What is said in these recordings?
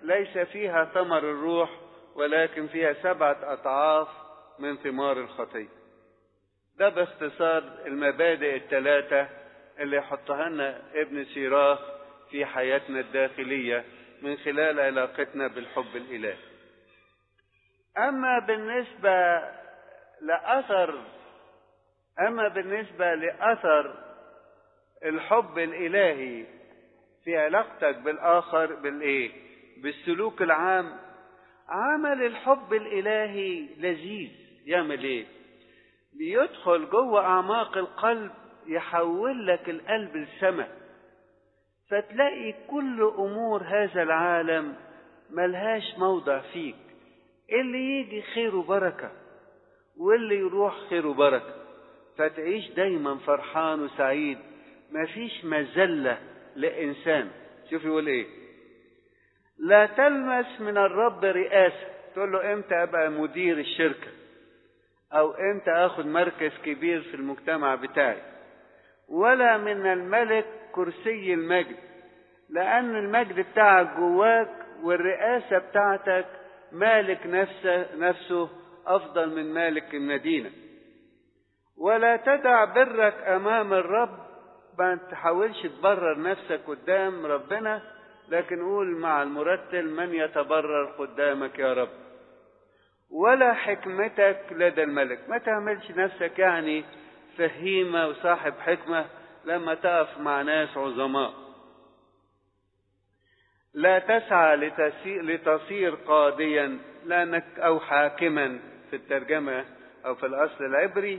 ليس فيها ثمر الروح، ولكن فيها 7 أضعاف من ثمار الخطية. ده باختصار المبادئ ال3 اللي يحطها لنا ابن سيراخ في حياتنا الداخلية من خلال علاقتنا بالحب الإلهي. أما بالنسبة لأثر الحب الإلهي في علاقتك بالآخر بالسلوك العام، عمل الحب الإلهي لذيذ. يعمل ايه؟ بيدخل جوه أعماق القلب، يحول لك القلب للسماء، فتلاقي كل أمور هذا العالم ملهاش موضع فيك. اللي يجي خير وبركة، واللي يروح خير وبركة، فتعيش دايما فرحان وسعيد، مفيش مذلة لإنسان. شوف يقول ايه: لا تلمس من الرب رئاسة. تقول له امتى ابقى مدير الشركة، او امتى اخد مركز كبير في المجتمع بتاعي، ولا من الملك كرسي المجد، لان المجد بتاعك جواك، والرئاسة بتاعتك مالك نفسه افضل من مالك المدينة. ولا تدع برك امام الرب، ما تحاولش تبرر نفسك قدام ربنا، لكن قول مع المرتل: من يتبرر قدامك يا رب. ولا حكمتك لدى الملك، ما تعملش نفسك يعني فهيمة وصاحب حكمة لما تقف مع ناس عظماء. لا تسعى لتصير قاضيا، لأنك أو حاكما في الترجمة أو في الأصل العبري،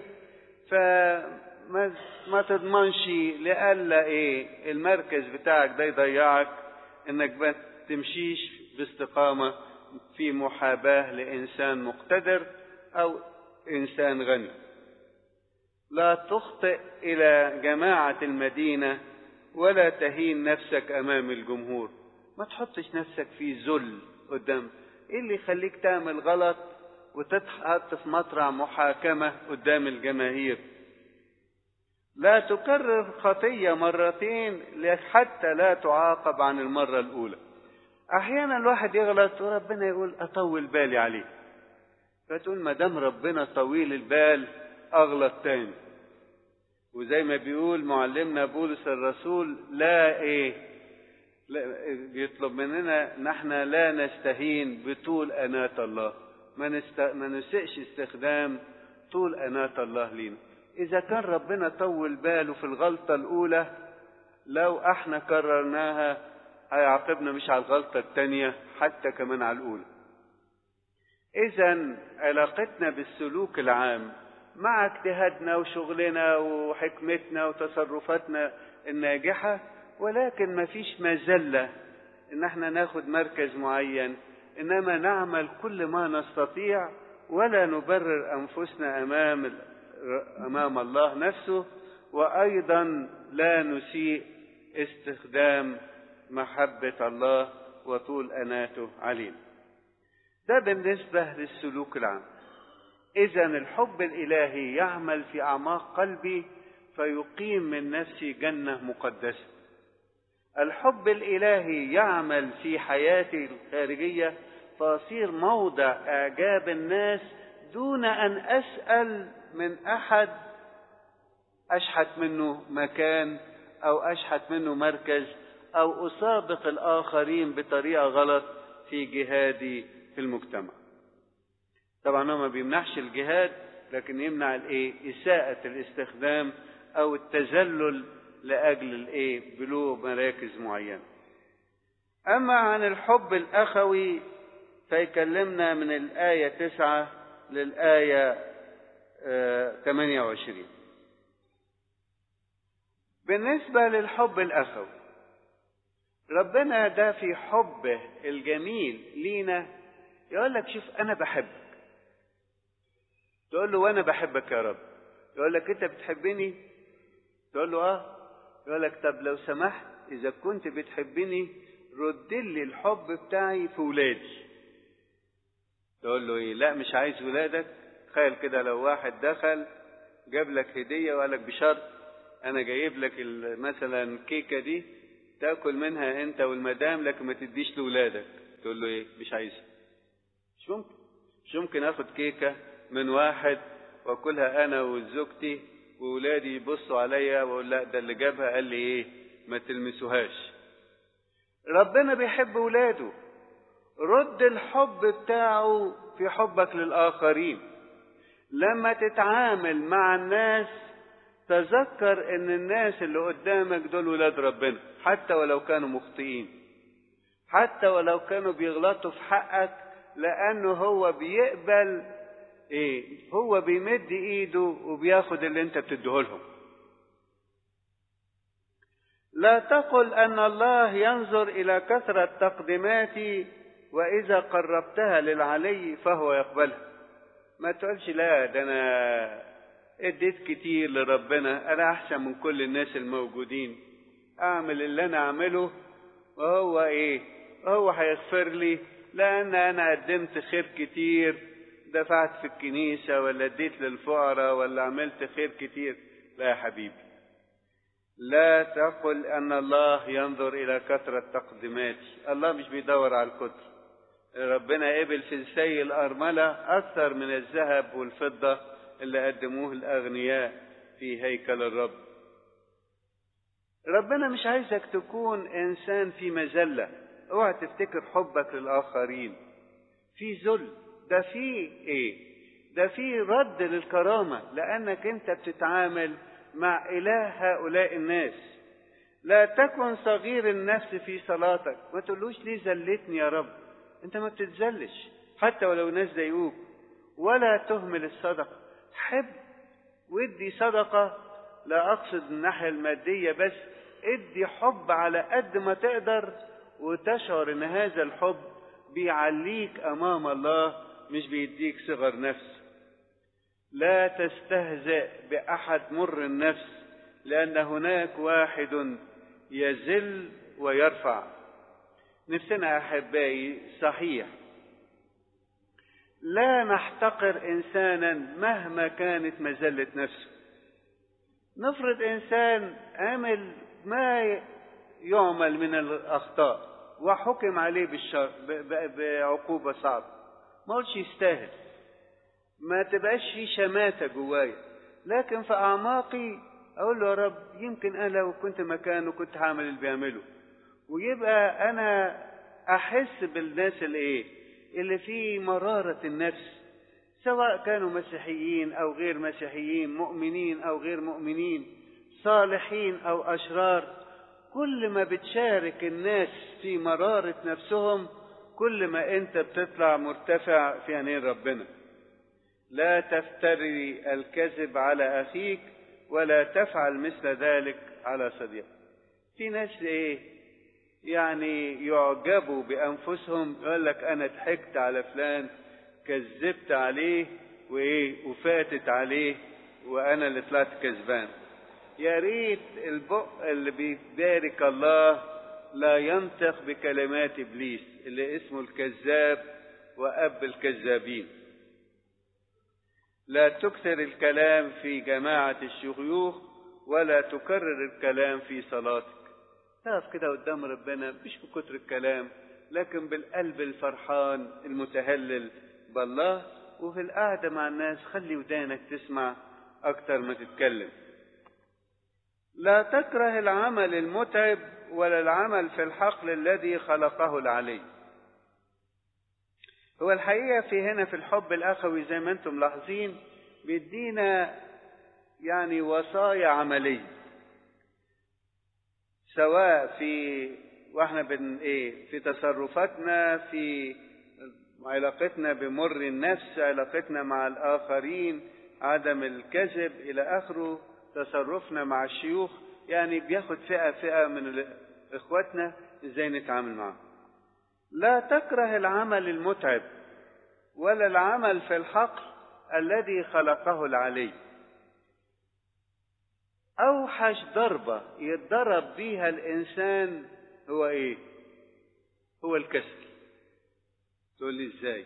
فما تضمنش لألا المركز بتاعك ده يضيعك، انك ما تمشيش باستقامة في محاباة لإنسان مقتدر أو إنسان غني. لا تخطئ إلى جماعة المدينة، ولا تهين نفسك أمام الجمهور. ما تحطش نفسك في ذل قدام. إيه اللي يخليك تعمل غلط وتتحط في مطرح محاكمة قدام الجماهير؟ لا تكرر خطية مرتين حتى لا تعاقب عن المرة الأولى. أحيانا الواحد يغلط وربنا يقول أطول بالي عليه، فتقول ما دام ربنا طويل البال أغلط تاني. وزي ما بيقول معلمنا بولس الرسول: لا بيطلب مننا نحن لا نستهين بطول أناة الله، ما نسئش استخدام طول أناة الله لينا. إذا كان ربنا طول باله في الغلطة الأولى، لو احنا كررناها هيعاقبنا مش على الغلطة التانية، حتى كمان على الأولى. إذن علاقتنا بالسلوك العام مع اجتهادنا وشغلنا وحكمتنا وتصرفاتنا الناجحة، ولكن ما فيش مذلة إن احنا ناخد مركز معين، إنما نعمل كل ما نستطيع، ولا نبرر أنفسنا أمام الله نفسه، وأيضا لا نسيء استخدام محبة الله وطول أناته علينا. ده بالنسبة للسلوك العام. إذن الحب الإلهي يعمل في أعماق قلبي فيقيم من نفسي جنة مقدسة. الحب الإلهي يعمل في حياتي الخارجية فأصير موضع إعجاب الناس دون أن أسأل من أحد أشحت منه مكان أو أشحت منه مركز أو أسابق الآخرين بطريقة غلط في جهادي في المجتمع. طبعا هو ما بيمنعش الجهاد، لكن يمنع إساءة الاستخدام أو التذلل لأجل بلوغ مراكز معينة. أما عن الحب الأخوي فيكلمنا من الآية 9 للآية 28. بالنسبة للحب الأخوي، ربنا ده في حبه الجميل لينا يقول لك: شوف أنا بحبك. تقول له: وأنا بحبك يا رب. يقول لك: أنت بتحبني؟ تقول له: آه. يقول لك: طب لو سمحت إذا كنت بتحبني رد لي الحب بتاعي في ولادي. تقول له: لا مش عايز ولادك. تخيل كده لو واحد دخل جاب لك هدية وقال لك: بشرط أنا جايب لك مثلا كيكة دي تأكل منها أنت والمدام، لكن ما تديش لولادك. تقول له ايه؟ مش عايزها. مش ممكن اخد كيكة من واحد واكلها انا وزوجتي وولادي يبصوا عليا واقول لا ده اللي جابها قال لي ايه؟ ما تلمسوهاش. ربنا بيحب ولاده. رد الحب بتاعه في حبك للآخرين. لما تتعامل مع الناس تذكر ان الناس اللي قدامك دول ولاد ربنا، حتى ولو كانوا مخطئين، حتى ولو كانوا بيغلطوا في حقك، لانه هو بيقبل هو بيمد ايده وبياخد اللي انت بتديهولهم. لا تقل ان الله ينظر الى كثرة تقديماتي واذا قربتها للعلي فهو يقبلها. ما تقولش لا ده انا اديت كتير لربنا، انا احسن من كل الناس الموجودين، اعمل اللي انا اعمله وهو هو هيغفر لي، لان انا قدمت خير كتير، دفعت في الكنيسة ولا اديت للفقراء ولا عملت خير كتير. لا يا حبيبي، لا تقل ان الله ينظر الى كثرة تقديماتي. الله مش بيدور على الكتر. ربنا قبل في السي الأرملة أكثر من الذهب والفضة اللي قدموه الأغنياء في هيكل الرب. ربنا مش عايزك تكون إنسان في مذلة. اوعى تفتكر حبك للآخرين في ذل. ده في ده في رد للكرامة، لأنك أنت بتتعامل مع إله هؤلاء الناس. لا تكن صغير النفس في صلاتك. ما تقولوش ليه ذلتني يا رب. انت ما بتتذلش حتى ولو ناس ضايقوك. ولا تهمل الصدقة. حب وادي صدقة، لا اقصد الناحية المادية بس، ادي حب على قد ما تقدر، وتشعر ان هذا الحب بيعليك امام الله، مش بيديك صغر نفس. لا تستهزأ باحد مر النفس، لان هناك واحد يذل ويرفع. نفسنا أحبائي صحيح لا نحتقر إنسانا مهما كانت مذلة نفسه. نفرض إنسان عمل ما يعمل من الأخطاء وحكم عليه بعقوبة صعبة، ما قلش يستاهل، ما تبقاش في شماتة جوايا، لكن في أعماقي أقول له يا رب يمكن أنا لو كنت مكانه كنت هعمل اللي بيعمله. ويبقى أنا أحس بالناس اللي في مرارة النفس، سواء كانوا مسيحيين أو غير مسيحيين، مؤمنين أو غير مؤمنين، صالحين أو أشرار. كل ما بتشارك الناس في مرارة نفسهم كل ما أنت بتطلع مرتفع في عينين ربنا. لا تفتري الكذب على أخيك ولا تفعل مثل ذلك على صديقك. في ناس يعني يعجبوا بأنفسهم، يقول لك أنا ضحكت على فلان، كذبت عليه وفاتت عليه وأنا اللي طلعت كذبان. يا ريت البق اللي بيبارك الله لا ينطق بكلمات إبليس اللي اسمه الكذاب وأب الكذابين. لا تكثر الكلام في جماعة الشيوخ ولا تكرر الكلام في صلاتك. تقف كده قدام ربنا مش بكتر الكلام، لكن بالقلب الفرحان المتهلل بالله، وفي القعدة مع الناس خلي ودانك تسمع أكتر ما تتكلم. لا تكره العمل المتعب ولا العمل في الحقل الذي خلقه العلي. هو الحقيقة هنا في الحب الأخوي زي ما أنتم ملاحظين بيدينا يعني وصايا عملية، سواء واحنا في تصرفاتنا، في علاقتنا بمر النفس، علاقتنا مع الآخرين، عدم الكذب إلى آخره، تصرفنا مع الشيوخ. يعني بياخد فئة من إخواتنا إزاي نتعامل معهم. لا تكره العمل المتعب ولا العمل في الحقل الذي خلقه العلي. أوحش ضربة يتضرب بيها الإنسان هو هو الكسل. تقول لي إزاي؟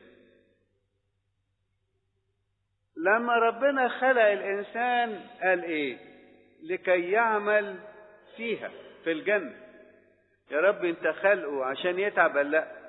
لما ربنا خلق الإنسان قال لكي يعمل فيها في الجنة. يا رب أنت خلقه عشان يتعب؟ لا،